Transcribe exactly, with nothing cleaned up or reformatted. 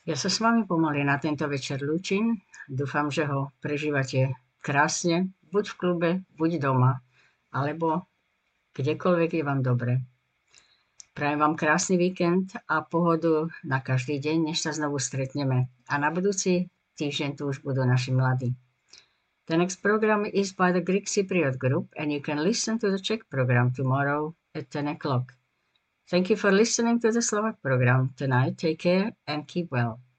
Ja sa s vami pomaly na tento večer lúčim. Dúfam, že ho prežívate krásne, buď v klube, buď doma, alebo kdekoľvek je vám dobre. Prajem vám krásny víkend a pohodu na každý deň, než sa znovu stretneme. A na budúci týždeň tu už budú naši mladí. The next program is by the Greek Cypriot Group, and you can listen to the Czech program tomorrow at ten o'clock. Thank you for listening to the Slovak program tonight. Take care and keep well.